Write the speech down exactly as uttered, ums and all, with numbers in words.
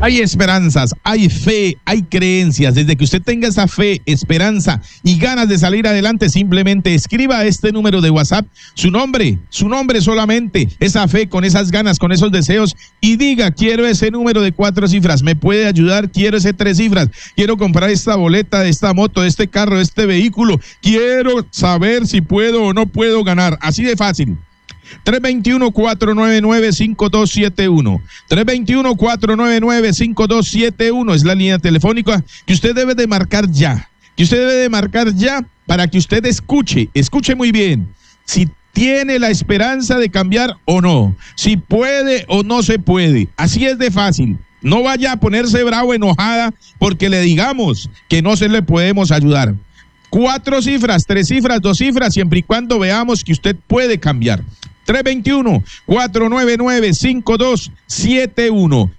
Hay esperanzas, hay fe, hay creencias. Desde que usted tenga esa fe, esperanza y ganas de salir adelante, simplemente escriba a este número de WhatsApp su nombre, su nombre solamente, esa fe, con esas ganas, con esos deseos, y diga: quiero ese número de cuatro cifras, me puede ayudar, quiero ese tres cifras, quiero comprar esta boleta de esta moto, de este carro, de este vehículo, quiero saber si puedo o no puedo ganar. Así de fácil. tres dos uno, cuatro nueve nueve, cinco dos siete uno. tres dos uno, cuatro nueve nueve, cinco dos siete uno es la línea telefónica que usted debe de marcar ya. Que usted debe de marcar ya para que usted escuche, escuche muy bien. Si tiene la esperanza de cambiar o no. Si puede o no se puede. Así es de fácil. No vaya a ponerse bravo, enojada, porque le digamos que no se le podemos ayudar. Cuatro cifras, tres cifras, dos cifras, siempre y cuando veamos que usted puede cambiar. tres dos uno, cuatro nueve nueve, cinco dos siete uno.